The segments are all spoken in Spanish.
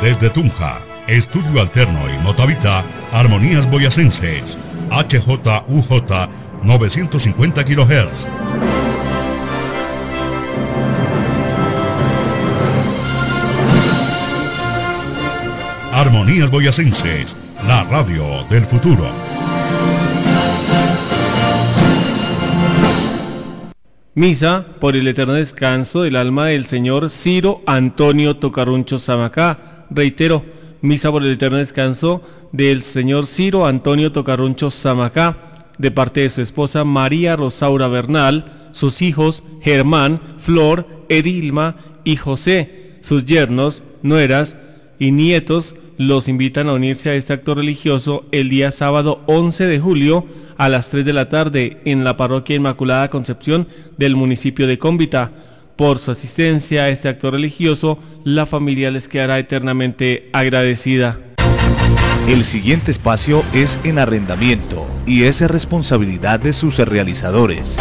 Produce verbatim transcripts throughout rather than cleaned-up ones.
Desde Tunja, Estudio Alterno y Motavita, Armonías Boyacenses, H J U J novecientos cincuenta kilohertz. Armonías Boyacenses, la radio del futuro. Misa por el eterno descanso del alma del señor Ciro Antonio Tocarruncho Zamacá. Reitero, misa por el eterno descanso del señor Ciro Antonio Tocarruncho Zamacá, de parte de su esposa María Rosaura Bernal, sus hijos Germán, Flor, Edilma y José. Sus yernos, nueras y nietos los invitan a unirse a este acto religioso el día sábado once de julio a las tres de la tarde en la parroquia Inmaculada Concepción del municipio de Cómbita. Por su asistencia a este acto religioso, la familia les quedará eternamente agradecida. El siguiente espacio es en arrendamiento y es responsabilidad de sus realizadores.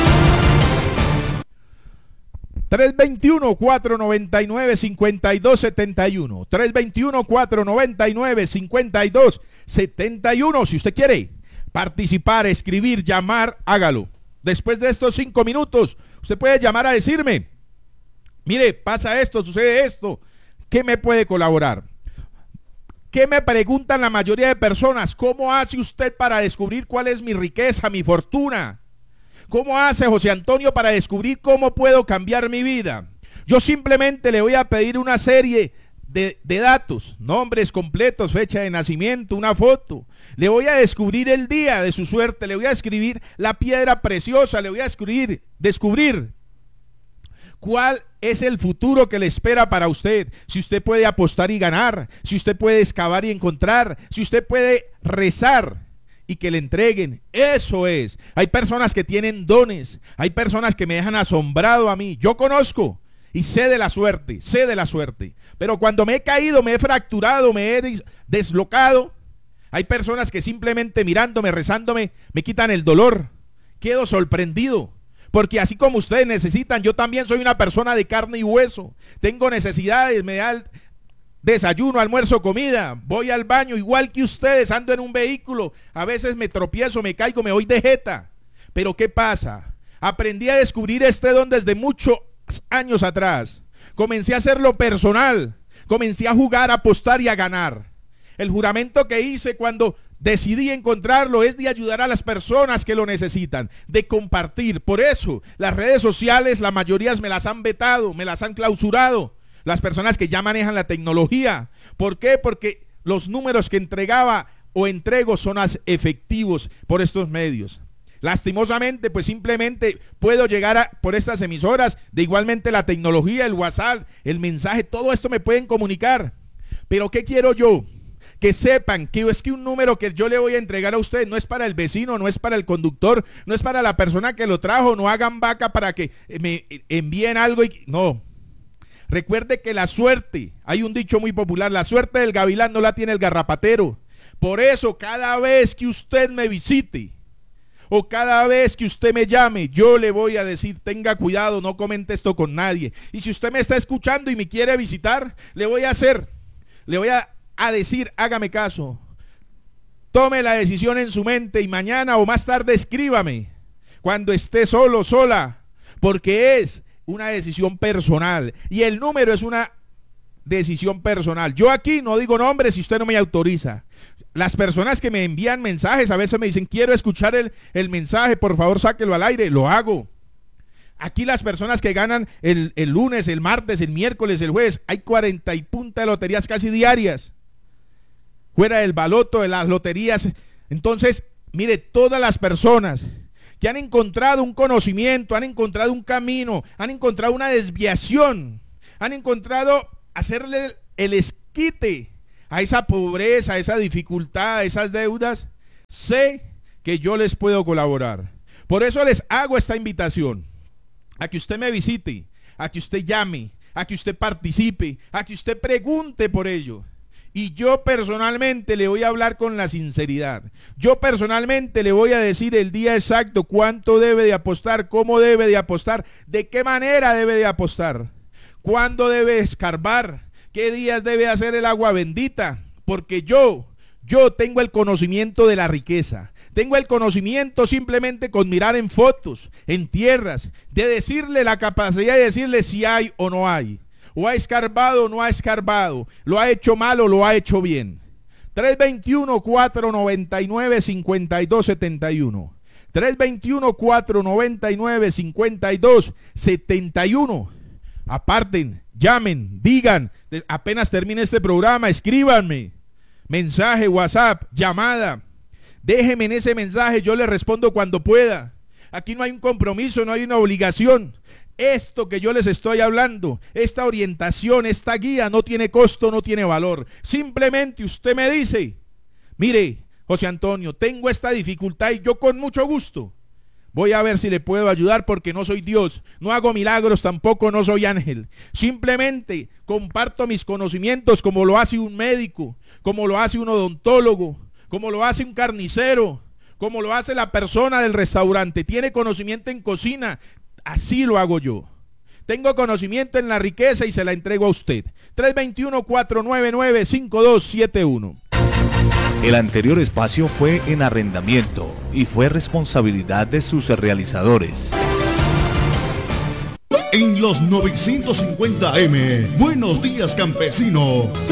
tres dos uno, cuatro nueve nueve, cinco dos siete uno. tres dos uno, cuatro nueve nueve, cinco dos siete uno. Si usted quiere participar, escribir, llamar, hágalo. Después de estos cinco minutos, usted puede llamar a decirme, mire, pasa esto, sucede esto, ¿qué me puede colaborar? ¿Qué me preguntan la mayoría de personas? ¿Cómo hace usted para descubrir cuál es mi riqueza, mi fortuna? ¿Cómo hace José Antonio para descubrir cómo puedo cambiar mi vida? Yo simplemente le voy a pedir una serie de, de datos, nombres completos, fecha de nacimiento, una foto. Le voy a descubrir el día de su suerte, le voy a escribir la piedra preciosa, le voy a descubrir, descubrir cuál es el futuro que le espera para usted. Si usted puede apostar y ganar, si usted puede excavar y encontrar, si usted puede rezar y que le entreguen. Eso es. Hay personas que tienen dones, hay personas que me dejan asombrado a mí. Yo conozco y sé de la suerte, sé de la suerte. Pero cuando me he caído, me he fracturado, me he deslocado, hay personas que simplemente mirándome, rezándome, me quitan el dolor. Quedo sorprendido. Porque así como ustedes necesitan, yo también soy una persona de carne y hueso. Tengo necesidades, me da el desayuno, almuerzo, comida. Voy al baño, igual que ustedes, ando en un vehículo. A veces me tropiezo, me caigo, me voy de jeta. Pero ¿qué pasa? Aprendí a descubrir este don desde muchos años atrás. Comencé a hacerlo personal. Comencé a jugar, a apostar y a ganar. El juramento que hice cuando decidí encontrarlo es de ayudar a las personas que lo necesitan, de compartir. Por eso las redes sociales, la mayoría me las han vetado, me las han clausurado. Las personas que ya manejan la tecnología. ¿Por qué? Porque los números que entregaba o entrego son efectivos por estos medios. Lastimosamente, pues simplemente puedo llegar a, por estas emisoras, de igualmente la tecnología, el WhatsApp, el mensaje, todo esto me pueden comunicar. Pero ¿qué quiero yo? Que sepan que es que un número que yo le voy a entregar a usted no es para el vecino, no es para el conductor, no es para la persona que lo trajo, no hagan vaca para que me envíen algo y no. Recuerde que la suerte, hay un dicho muy popular, la suerte del gavilán no la tiene el garrapatero. Por eso cada vez que usted me visite o cada vez que usted me llame, yo le voy a decir, tenga cuidado, no comente esto con nadie. Y si usted me está escuchando y me quiere visitar, le voy a hacer, le voy a a decir, hágame caso, tome la decisión en su mente y mañana o más tarde escríbame cuando esté solo, sola, porque es una decisión personal y el número es una decisión personal. Yo aquí no digo nombres si usted no me autoriza. Las personas que me envían mensajes a veces me dicen, quiero escuchar el, el mensaje, por favor sáquelo al aire, lo hago. Aquí las personas que ganan el, el lunes, el martes, el miércoles, el jueves, hay cuarenta y punta de loterías casi diarias. Fuera del baloto, de las loterías. Entonces, mire, todas las personas que han encontrado un conocimiento, han encontrado un camino, han encontrado una desviación, han encontrado hacerle el esquite a esa pobreza, a esa dificultad, a esas deudas, sé que yo les puedo colaborar. Por eso les hago esta invitación, a que usted me visite, a que usted llame, a que usted participe, a que usted pregunte por ello. Y yo personalmente le voy a hablar con la sinceridad. Yo personalmente le voy a decir el día exacto, cuánto debe de apostar, cómo debe de apostar, de qué manera debe de apostar, cuándo debe escarbar, qué días debe hacer el agua bendita, porque yo, yo tengo el conocimiento de la riqueza. Tengo el conocimiento simplemente con mirar en fotos, en tierras, de decirle la capacidad de decirle si hay o no hay. O ha escarbado o no ha escarbado. Lo ha hecho mal o lo ha hecho bien. tres dos uno, cuatro nueve nueve, cinco dos siete uno. tres dos uno, cuatro nueve nueve, cinco dos siete uno. Aparten, llamen, digan, apenas termine este programa, escríbanme. Mensaje, WhatsApp, llamada. Déjeme en ese mensaje, yo le respondo cuando pueda. Aquí no hay un compromiso, no hay una obligación. Esto que yo les estoy hablando, esta orientación, esta guía no tiene costo, no tiene valor. Simplemente usted me dice, mire, José Antonio, tengo esta dificultad y yo con mucho gusto voy a ver si le puedo ayudar, porque no soy Dios, no hago milagros, tampoco no soy ángel. Simplemente comparto mis conocimientos como lo hace un médico, como lo hace un odontólogo, como lo hace un carnicero, como lo hace la persona del restaurante. Tiene conocimiento en cocina, así lo hago yo. Tengo conocimiento en la riqueza y se la entrego a usted. tres dos uno, cuatro nueve nueve, cinco dos siete uno. El anterior espacio fue en arrendamiento y fue responsabilidad de sus realizadores. En los novecientos cincuenta eme, Buenos Días Campesino,